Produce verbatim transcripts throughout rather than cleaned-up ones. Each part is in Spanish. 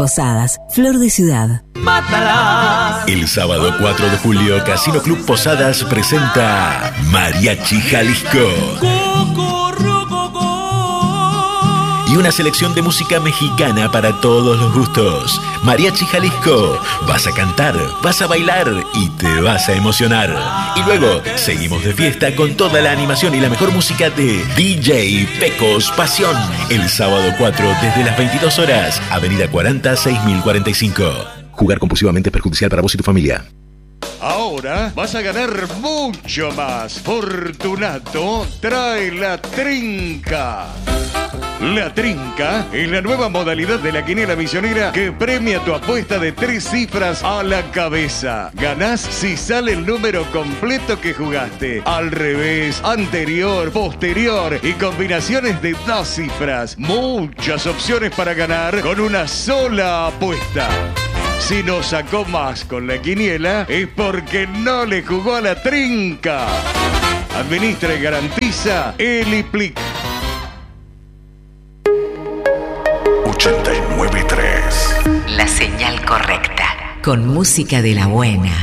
Posadas, Flor de Ciudad. Mátalas. El sábado cuatro de julio, Casino Club Posadas presenta Mariachi Jalisco. Y una selección de música mexicana para todos los gustos. Mariachi Jalisco. Vas a cantar, vas a bailar y te vas a emocionar. Y luego seguimos de fiesta con toda la animación y la mejor música de D J Pecos Pasión. El sábado cuatro desde las veintidós horas. Avenida cuarenta, seis mil cuarenta y cinco. Jugar compulsivamente es perjudicial para vos y tu familia. Ahora vas a ganar mucho más. Fortunato trae la trinca. La trinca es la nueva modalidad de la quiniela misionera que premia tu apuesta de tres cifras a la cabeza. Ganás si sale el número completo que jugaste. Al revés, anterior, posterior y combinaciones de dos cifras. Muchas opciones para ganar con una sola apuesta. Si no sacó más con la quiniela es porque no le jugó a la trinca. Administra y garantiza Eliplic. ochenta y nueve punto tres. La señal correcta. Con música de la buena.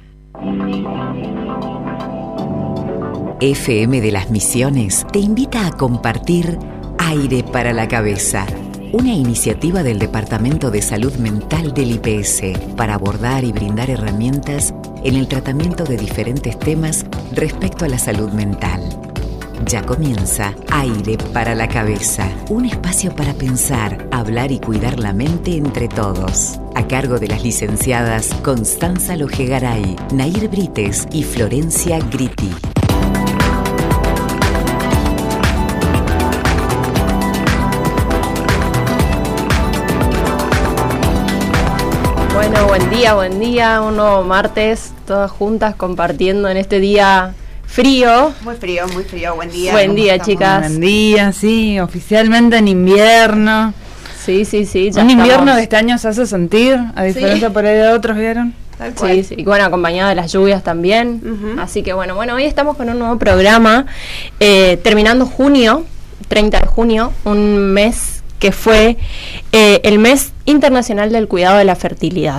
F M de las Misiones te invita a compartir Aire para la Cabeza, una iniciativa del Departamento de Salud Mental del I P S para abordar y brindar herramientas en el tratamiento de diferentes temas respecto a la salud mental. Ya comienza Aire para la Cabeza, un espacio para pensar, hablar y cuidar la mente entre todos. A cargo de las licenciadas Constanza Lojegaray, Nair Brites y Florencia Gritti. Bueno, buen día, buen día, un nuevo martes, todas juntas compartiendo en este día frío. Muy frío, muy frío, buen día. Buen día, estamos? Chicas. Buen día, sí, oficialmente en invierno. Sí, sí, sí. Ya un estamos. Invierno que este año se hace sentir, a diferencia sí. por ahí de otros, ¿vieron? Tal cual. Sí, sí, y bueno, acompañado de las lluvias también. Uh-huh. Así que bueno, bueno, hoy estamos con un nuevo programa, eh, terminando junio, treinta de junio, un mes que fue eh, el mes internacional del cuidado de la fertilidad.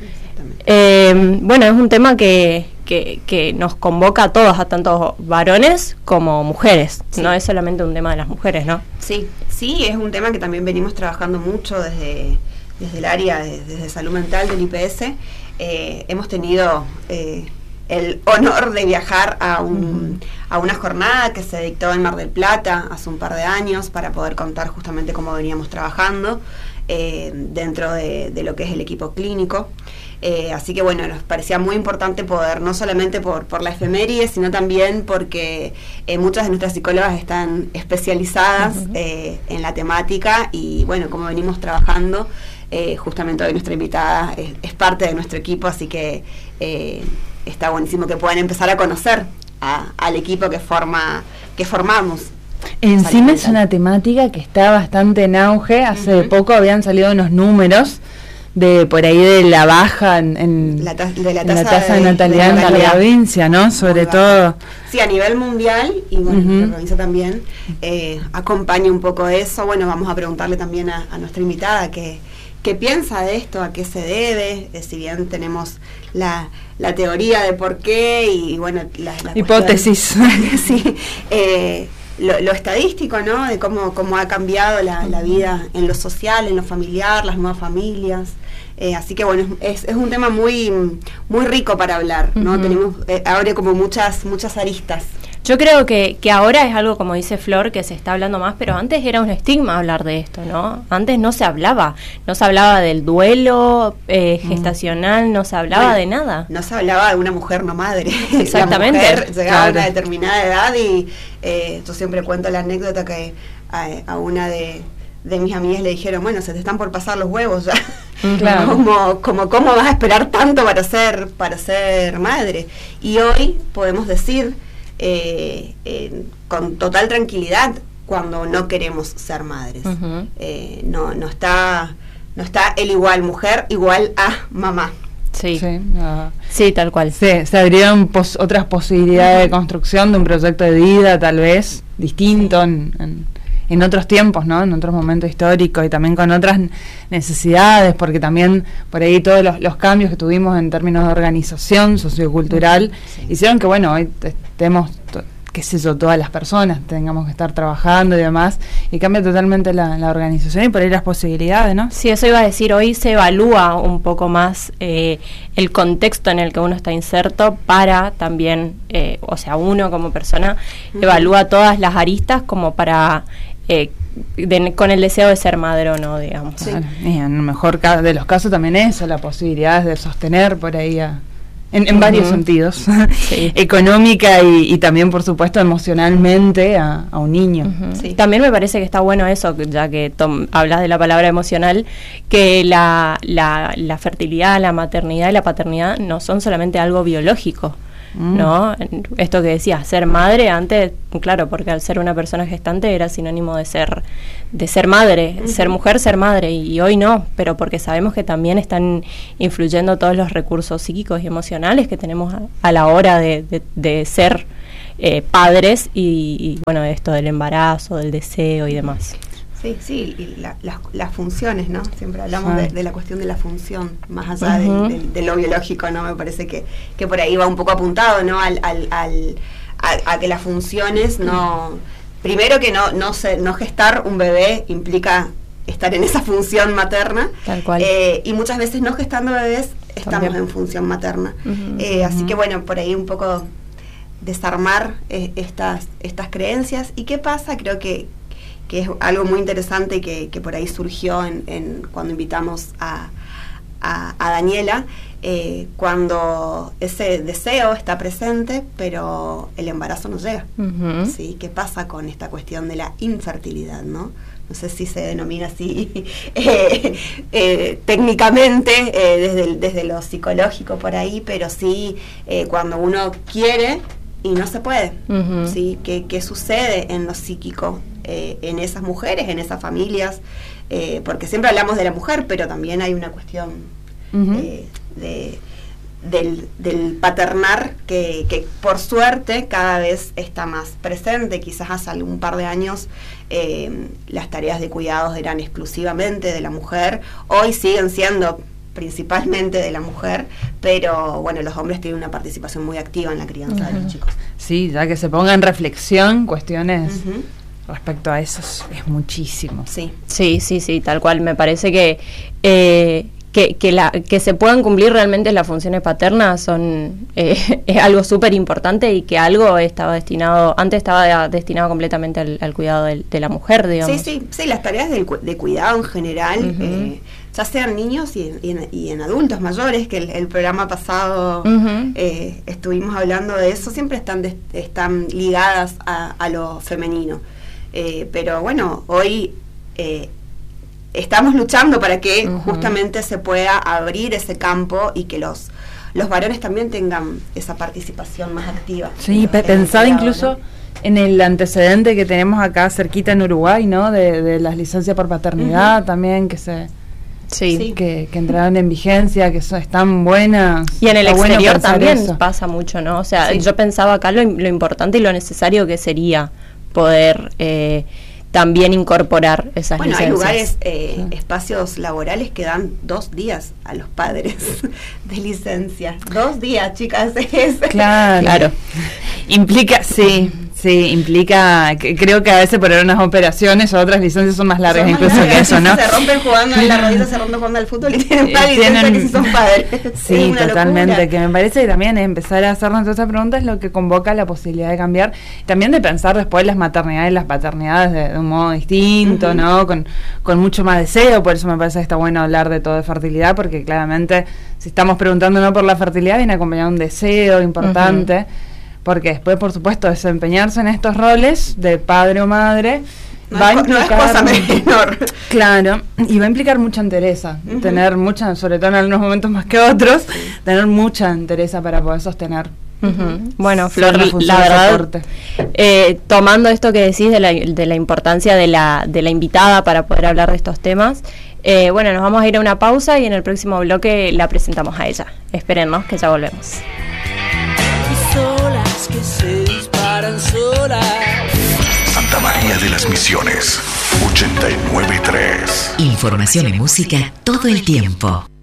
Eh, bueno, es un tema que, que, que nos convoca a todos, a tanto varones como mujeres. Sí. No es solamente un tema de las mujeres, ¿no? Sí, sí, es un tema que también venimos trabajando mucho desde, desde el área, de, desde salud mental del I P S. Eh, hemos tenido eh, el honor de viajar a, un, uh-huh. a una jornada que se dictó en Mar del Plata hace un par de años para poder contar justamente cómo veníamos trabajando eh, dentro de, de lo que es el equipo clínico. Eh, así que bueno, nos parecía muy importante poder, no solamente por, por la efeméride, sino también porque eh, muchas de nuestras psicólogas están especializadas uh-huh. eh, en la temática y bueno, como venimos trabajando, eh, justamente hoy nuestra invitada es, es parte de nuestro equipo, así que eh, está buenísimo que puedan empezar a conocer a, al equipo que forma que formamos. Encima es una temática que está bastante en auge, hace uh-huh. poco habían salido unos números de por ahí de la baja en, en la, ta- de la en tasa, la tasa de, de natalidad en la provincia, ¿no? Sobre todo. Sí, a nivel mundial, y bueno, uh-huh. la provincia también eh, acompaña un poco eso. Bueno, vamos a preguntarle también a, a nuestra invitada que qué piensa de esto, a qué se debe, eh, si bien tenemos la, la teoría de por qué y bueno, la, la hipótesis. Cuestión, sí, eh, Lo, lo estadístico, ¿no? De cómo, cómo ha cambiado la, la vida en lo social, en lo familiar, las nuevas familias. Eh, así que bueno, es, es un tema muy muy rico para hablar, ¿no? Uh-huh. Tenemos eh, ahora como muchas muchas aristas. Yo creo que, que ahora es algo, como dice Flor, que se está hablando más, pero antes era un estigma hablar de esto, ¿no? Antes no se hablaba, no se hablaba del duelo eh, gestacional, no se hablaba bueno, de nada. No se hablaba de una mujer no madre. Exactamente. La mujer llegaba claro. a una determinada edad y eh, yo siempre cuento la anécdota que a, a una de, de mis amigas le dijeron, bueno, se te están por pasar los huevos ya. Claro. como, como cómo vas a esperar tanto para ser, para ser madre. Y hoy podemos decir Eh, eh, con total tranquilidad cuando no queremos ser madres. Uh-huh. eh, no no está no está el igual mujer igual a mamá. Sí, sí, uh, sí tal cual. Sí, se abrieron pos- otras posibilidades uh-huh. de construcción de un proyecto de vida tal vez distinto en, en, en otros tiempos, ¿no? En otros momentos históricos y también con otras necesidades, porque también por ahí todos los, los cambios que tuvimos en términos de organización sociocultural sí. hicieron que, bueno, hoy estemos, qué sé yo, todas las personas tengamos que estar trabajando y demás, y cambia totalmente la, la organización y por ahí las posibilidades, ¿no? Sí, eso iba a decir, hoy se evalúa un poco más eh, el contexto en el que uno está inserto para también, eh, o sea, uno como persona uh-huh. evalúa todas las aristas como para... Eh, de, con el deseo de ser madre o no, digamos. Sí. Claro. Y en el mejor ca- de los casos también eso, la posibilidad de sostener por ahí a... En, en uh-huh. varios sentidos, sí. económica y, y también, por supuesto, emocionalmente a, a un niño. Uh-huh. Sí. También me parece que está bueno eso, ya que Tom, hablas de la palabra emocional, que la, la, la fertilidad, la maternidad y la paternidad no son solamente algo biológico, mm. ¿no? Esto que decías, ser madre antes, claro, porque al ser una persona gestante era sinónimo de ser de ser madre, uh-huh. ser mujer, ser madre, y, y hoy no, pero porque sabemos que también están influyendo todos los recursos psíquicos y emocionales que tenemos a, a la hora de, de, de ser eh, padres y, y bueno, esto del embarazo, del deseo y demás. Sí, sí, y la, las, las funciones, ¿no? Siempre hablamos sí. de, de la cuestión de la función, más allá uh-huh. de, de, de lo biológico, ¿no? Me parece que, que por ahí va un poco apuntado, ¿no? Al, al, al, a, a que las funciones no... Primero que no no se, no gestar un bebé implica estar en esa función materna. Tal cual. Eh, y muchas veces no gestando bebés estamos También. en función materna. Uh-huh. Eh, así uh-huh. que bueno, por ahí un poco desarmar eh, estas, estas creencias. ¿Y qué pasa? Creo que que es algo muy interesante que, que por ahí surgió en, en cuando invitamos a, a, a Daniela, eh, cuando ese deseo está presente, pero el embarazo no llega. Uh-huh. ¿Sí? ¿Qué pasa con esta cuestión de la infertilidad, no? No sé si se denomina así eh, eh, técnicamente, eh, desde, desde lo psicológico por ahí, pero sí eh, cuando uno quiere y no se puede. Uh-huh. ¿Sí? ¿Qué, qué sucede en lo psíquico? Eh, en esas mujeres, en esas familias, eh, porque siempre hablamos de la mujer, pero también hay una cuestión uh-huh. eh, de, del, del paternar que, que por suerte cada vez está más presente. Quizás hace algún par de años eh, las tareas de cuidados eran exclusivamente de la mujer, hoy siguen siendo principalmente de la mujer, pero bueno, los hombres tienen una participación muy activa en la crianza uh-huh. de los chicos. Sí, ya que se ponga en reflexión cuestiones... Uh-huh. Respecto a eso es muchísimo. Sí, sí, sí, sí, tal cual. Me parece que eh, que, que, la, que se puedan cumplir realmente las funciones paternas son eh, es algo súper importante y que algo estaba destinado, antes estaba destinado completamente al, al cuidado de, de la mujer, digamos. Sí, sí, sí, las tareas de, de cuidado en general, uh-huh. eh, ya sean niños y en, y en, y en adultos mayores, que el, el programa pasado uh-huh. eh, estuvimos hablando de eso, siempre están, de, están ligadas a, a lo femenino. Eh, pero bueno, hoy eh, estamos luchando para que uh-huh. justamente se pueda abrir ese campo y que los los varones también tengan esa participación más activa. Sí, pe- pensaba incluso ¿no? en el antecedente que tenemos acá cerquita en Uruguay, ¿no? De, de las licencias por paternidad uh-huh. también que se sí. que, que entraron en vigencia, que son, están buenas. Y en el exterior bueno también eso. Pasa mucho, ¿no? O sea, sí. yo pensaba acá lo, lo importante y lo necesario que sería poder eh, también incorporar esas bueno, licencias. Bueno, hay lugares, eh, sí. espacios laborales que dan dos días a los padres de licencia. Dos días, chicas. Es claro, claro. Implica, sí, sí, implica, que, creo que a veces por unas operaciones o otras licencias son más largas son incluso más largas, que eso, ¿no? Se rompen jugando en la rodilla, se rompen jugando al fútbol y tienen más licencia que si son padres. Sí, totalmente, locura. Que me parece que también empezar a hacernos todas esas preguntas es lo que convoca la posibilidad de cambiar, también de pensar después las maternidades y las paternidades de, de un modo distinto, uh-huh. ¿no? Con, con mucho más deseo, por eso me parece que está bueno hablar de todo de fertilidad, porque claramente si estamos preguntándonos por la fertilidad viene acompañado un deseo importante, uh-huh. porque después, por supuesto, desempeñarse en estos roles de padre o madre no va es, a implicar... No es cosa menor. Claro, y va a implicar mucha entereza, uh-huh. tener mucha, sobre todo en algunos momentos más que otros, sí. tener mucha entereza para poder sostener. Uh-huh. Bueno, Flor, la verdad, eh, tomando esto que decís de la, de la importancia de la, de la invitada para poder hablar de estos temas, eh, bueno, nos vamos a ir a una pausa y en el próximo bloque la presentamos a ella. Espérennos que ya volvemos. Solas que se disparan solas. Santa Santa María de las Misiones, ochenta y nueve punto tres. Información y música todo el tiempo.